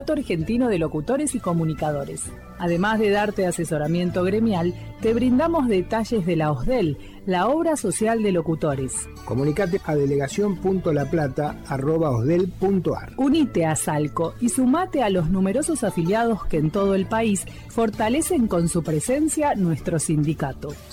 Argentino de Locutores y Comunicadores. Además de darte asesoramiento gremial, te brindamos detalles de la OSDEL, la Obra Social de Locutores. Comunicate a delegación.laplata@osdel.ar. Unite a Salco y sumate a los numerosos afiliados que en todo el país fortalecen con su presencia nuestro sindicato.